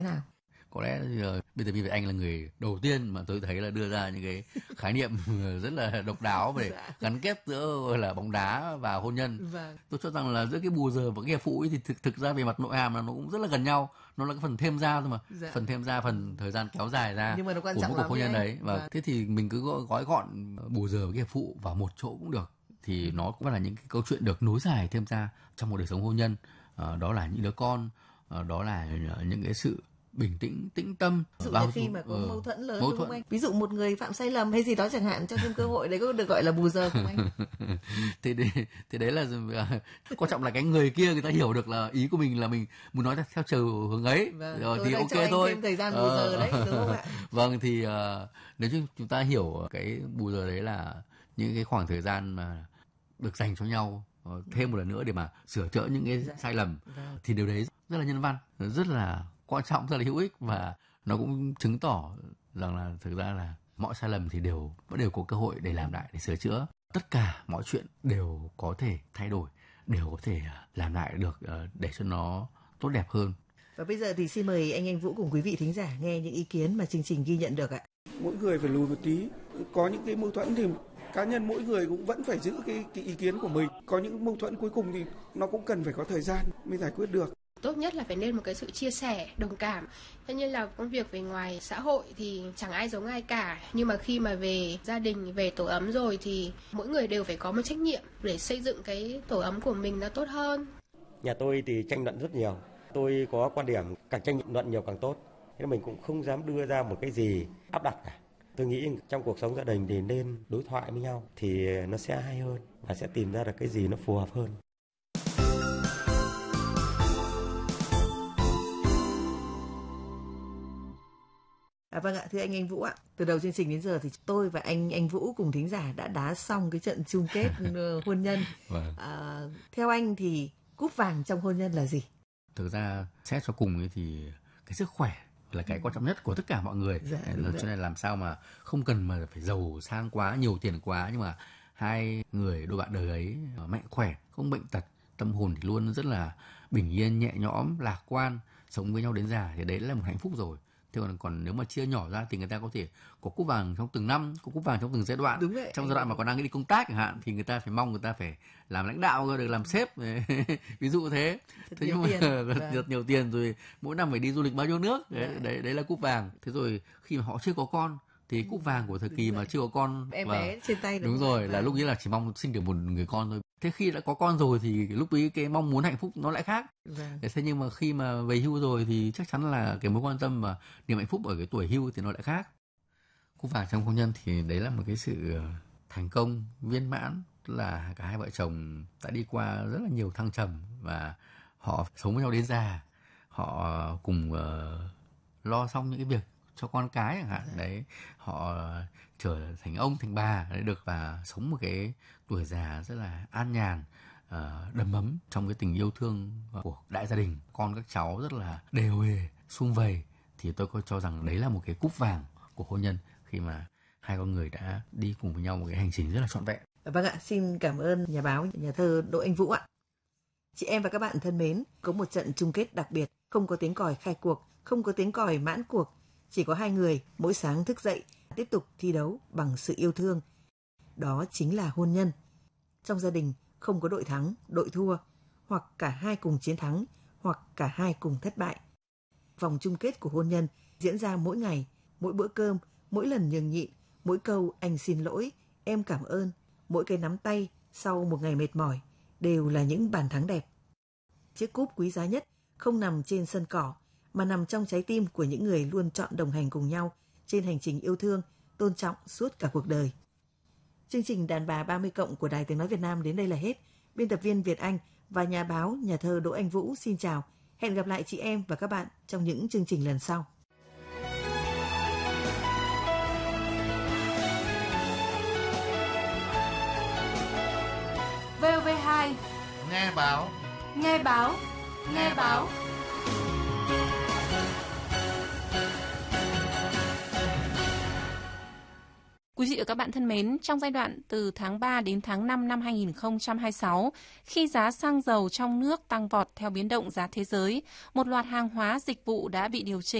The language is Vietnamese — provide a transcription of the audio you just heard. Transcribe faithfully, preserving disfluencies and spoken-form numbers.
nào? Có lẽ giờ biên tập viên Việt Anh là người đầu tiên mà tôi thấy là đưa ra những cái khái niệm rất là độc đáo về dạ. gắn kết giữa gọi là bóng đá và hôn nhân. Vâng. Tôi cho rằng là giữa cái bù giờ và cái hiệp phụ ấy thì thực thực ra về mặt nội hàm là nó cũng rất là gần nhau. Nó là cái phần thêm ra thôi mà. Dạ. Phần thêm ra, phần thời gian kéo dài ra. Nhưng mà nó quan của trọng mỗi cuộc hôn nhân đấy. Và vâng. thế thì mình cứ gói gọn bù giờ và cái hiệp phụ vào một chỗ cũng được. Thì ừ. nó cũng là những cái câu chuyện được nối dài thêm ra trong một đời sống hôn nhân. À, đó là những đứa con, à, đó là những cái sự bình tĩnh, tĩnh tâm. Ví dụ như khi mà có uh, mâu thuẫn lớn mâu đúng thuẫn. không anh? Ví dụ một người phạm sai lầm hay gì đó chẳng hạn, cho thêm cơ hội đấy có được gọi là bù giờ không anh? thì, đấy, thì đấy là quan trọng là cái người kia người ta hiểu được là ý của mình là mình muốn nói theo chiều hướng ấy. Vâng, rồi tôi thì đang ok cho anh thôi. thêm thời gian bù uh, giờ đấy đúng không ạ? Vâng thì uh, nếu như chúng ta hiểu cái bù giờ đấy là những cái khoảng thời gian mà được dành cho nhau thêm một lần nữa để mà sửa chữa những cái dạ. sai lầm vâng. thì điều đấy rất là nhân văn, rất là quan trọng, rất là hữu ích và nó cũng chứng tỏ rằng là thực ra là mọi sai lầm thì đều vẫn đều có cơ hội để làm lại, để sửa chữa. Tất cả mọi chuyện đều có thể thay đổi, đều có thể làm lại được để cho nó tốt đẹp hơn. Và bây giờ thì xin mời anh Anh Vũ cùng quý vị thính giả nghe những ý kiến mà chương trình ghi nhận được ạ. Mỗi người phải lùi một tí, có những cái mâu thuẫn thì cá nhân mỗi người cũng vẫn phải giữ cái, cái ý kiến của mình. Có những mâu thuẫn cuối cùng thì nó cũng cần phải có thời gian mới giải quyết được. Tốt nhất là phải nên một cái sự chia sẻ, đồng cảm. Thế như là công việc về ngoài xã hội thì chẳng ai giống ai cả. Nhưng mà khi mà về gia đình, về tổ ấm rồi thì mỗi người đều phải có một trách nhiệm để xây dựng cái tổ ấm của mình nó tốt hơn. Nhà tôi thì tranh luận rất nhiều. Tôi có quan điểm càng tranh luận nhiều càng tốt. Thế nên mình cũng không dám đưa ra một cái gì áp đặt cả. Tôi nghĩ trong cuộc sống gia đình thì nên đối thoại với nhau thì nó sẽ hay hơn và sẽ tìm ra được cái gì nó phù hợp hơn. À, vâng ạ, thưa anh Anh Vũ ạ, từ đầu chương trình đến giờ thì tôi và anh Anh Vũ cùng thính giả đã đá xong cái trận chung kết hôn nhân. Vâng. À, theo anh thì cúp vàng trong hôn nhân là gì? Thực ra xét cho cùng thì cái sức khỏe là cái quan trọng nhất của tất cả mọi người. Dạ, cho nên làm sao mà không cần mà phải giàu sang quá, nhiều tiền quá, nhưng mà hai người đôi bạn đời ấy mạnh khỏe, không bệnh tật, tâm hồn thì luôn rất là bình yên, nhẹ nhõm, lạc quan, sống với nhau đến già thì đấy là một hạnh phúc rồi. Thế còn, còn nếu mà chia nhỏ ra thì người ta có thể có cúp vàng trong từng năm, có cúp vàng trong từng giai đoạn. Đúng vậy. Trong giai đoạn mà còn đang đi công tác chẳng hạn thì người ta phải mong người ta phải làm lãnh đạo, được làm sếp, ví dụ thế. Thật thế nhiều nhưng mà tiền. rất, rất nhiều tiền rồi, mỗi năm phải đi du lịch bao nhiêu nước, đấy, đấy, đấy, đấy là cúp vàng. Thế rồi khi mà họ chưa có con thì cúp vàng của thời kỳ mà chưa có con, em và bé trên tay đúng rồi, là lúc ấy là chỉ mong sinh được một người con thôi. Thế khi đã có con rồi thì lúc ấy cái mong muốn hạnh phúc nó lại khác. Vâng. Thế nhưng mà khi mà về hưu rồi thì chắc chắn là cái mối quan tâm và niềm hạnh phúc ở cái tuổi hưu thì nó lại khác. Cúp vàng trong hôn nhân thì đấy là một cái sự thành công viên mãn, là cả hai vợ chồng đã đi qua rất là nhiều thăng trầm và họ sống với nhau đến già, họ cùng uh, lo xong những cái việc cho con cái chẳng hạn. Đấy, họ trở thành ông thành bà đấy được, và sống một cái tuổi già rất là an nhàn, uh, đầm ấm trong cái tình yêu thương của đại gia đình, con các cháu rất là đều hề sum vầy. Thì tôi có cho rằng đấy là một cái cúp vàng của hôn nhân, khi mà hai con người đã đi cùng với nhau một cái hành trình rất là trọn vẹn. Vâng ạ, xin cảm ơn nhà báo, nhà thơ Đỗ Anh Vũ ạ. Chị em và các bạn thân mến, có một trận chung kết đặc biệt, không có tiếng còi khai cuộc, không có tiếng còi mãn cuộc, chỉ có hai người mỗi sáng thức dậy tiếp tục thi đấu bằng sự yêu thương. Đó chính là hôn nhân. Trong gia đình không có đội thắng, đội thua, hoặc cả hai cùng chiến thắng, hoặc cả hai cùng thất bại. Vòng chung kết của hôn nhân diễn ra mỗi ngày, mỗi bữa cơm, mỗi lần nhường nhịn, mỗi câu anh xin lỗi, em cảm ơn, mỗi cái nắm tay sau một ngày mệt mỏi đều là những bàn thắng đẹp. Chiếc cúp quý giá nhất không nằm trên sân cỏ, mà nằm trong trái tim của những người luôn chọn đồng hành cùng nhau trên hành trình yêu thương, tôn trọng suốt cả cuộc đời. Chương trình Đàn bà ba mươi cộng của Đài Tiếng Nói Việt Nam đến đây là hết. Biên tập viên Việt Anh và nhà báo, nhà thơ Đỗ Anh Vũ xin chào. Hẹn gặp lại chị em và các bạn trong những chương trình lần sau. vê o vê hai Nghe báo. Nghe báo Nghe báo Quý vị và các bạn thân mến, trong giai đoạn từ tháng ba đến tháng năm năm hai nghìn không trăm hai mươi sáu, khi giá xăng dầu trong nước tăng vọt theo biến động giá thế giới, một loạt hàng hóa dịch vụ đã bị điều chỉnh